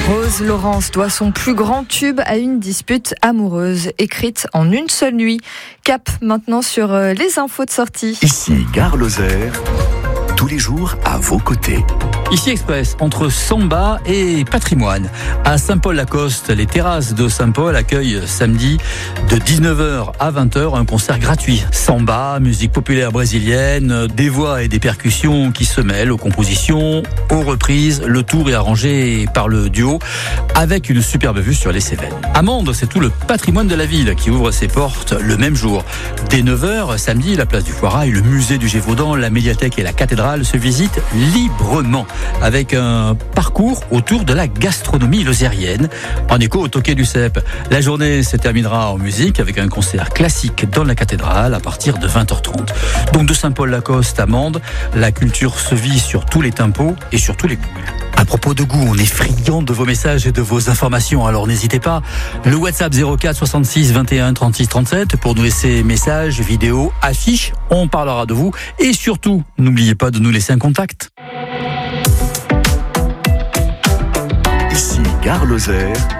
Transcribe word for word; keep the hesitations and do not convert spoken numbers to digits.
Rose Laurence doit son plus grand tube à une dispute amoureuse, écrite en une seule nuit. Cap maintenant sur les infos de sortie. Ici, Gare Lozère, tous les jours à vos côtés. Ici Express, entre Samba et Patrimoine. À Saint-Paul-la-Coste, les terrasses de Saint-Paul accueillent samedi de dix-neuf heures à vingt heures un concert gratuit. Samba, musique populaire brésilienne, des voix et des percussions qui se mêlent aux compositions, aux reprises. Le tour est arrangé par le duo avec une superbe vue sur les Cévennes. À Mende, c'est tout le patrimoine de la ville qui ouvre ses portes le même jour. Dès neuf heures, samedi, la place du Foirail, le musée du Gévaudan, la médiathèque et la cathédrale se visitent librement, avec un parcours autour de la gastronomie lozérienne, en écho au Toquet du Cep. La journée se terminera en musique avec un concert classique dans la cathédrale à partir de vingt heures trente. Donc de Saint-Paul-la-Coste à Mende, la culture se vit sur tous les tempos et sur tous les goûts. À propos de goût, on est friand de vos messages et de vos informations, alors n'hésitez pas. Le WhatsApp zéro quatre soixante-six vingt et un trente-six trente-sept pour nous laisser messages, vidéos, affiches, on parlera de vous. Et surtout, n'oubliez pas de nous laisser un contact. Ici, Gare Lozère,